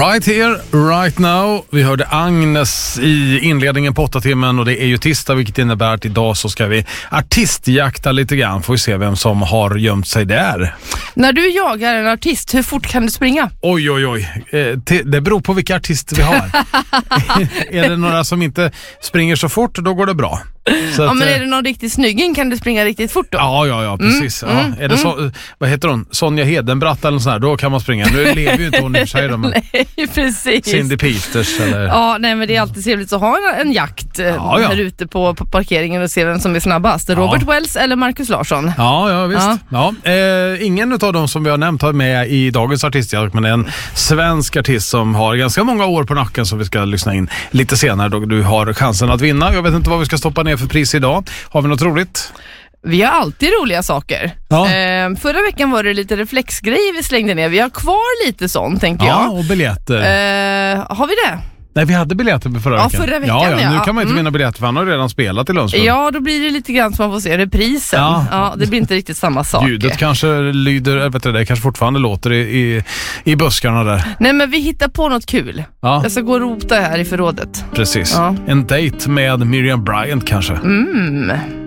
Right here, right now. Vi hörde Agnes i inledningen på 8-timmen och det är ju tisdag, vilket innebär att idag så ska vi artistjakta lite grann. Får vi se vem som har gömt sig där. När du jagar en artist, hur fort kan du springa? Oj. Det beror på vilka artister vi har. Är det några som inte springer så fort, då går det bra. Så ja, men är det någon riktigt snygging kan du springa riktigt fort då? Ja, precis. Är det så, vad heter hon? Sonja Hedenbratt eller sån här, då kan man springa. Nu lever ju inte hon i och för sig. Nej, precis. Cindy Peters eller... Ja, nej, men det är alltid trevligt att ha en jakt här ute på parkeringen och se vem som är snabbast. Robert Wells eller Marcus Larsson? Ja, visst. Ja. Ingen av dem som vi har nämnt har med i dagens artistjakt, men en svensk artist som har ganska många år på nacken som vi ska lyssna in lite senare då du har chansen att vinna. Jag vet inte vad vi ska stoppa ner för pris idag. Har vi något roligt? Vi har alltid roliga saker. Ja. Förra veckan var det lite reflexgrejer vi slängde ner. Vi har kvar lite sånt, tänker jag. Ja, och biljetter. Har vi det? Nej, vi hade biljetter på förra veckan. Ja, förra veckan, ja. Nu kan man inte vinna biljetter för han har redan spelat i Lundsbrunn. Ja, då blir det lite grann som man får se reprisen. Ja, det blir inte riktigt samma sak. Ljudet kanske lyder, det kanske fortfarande låter i buskarna där. Nej, men vi hittar på något kul. Ja. Jag ska gå och rota här i förrådet. Precis. Ja. En date med Miriam Bryant kanske.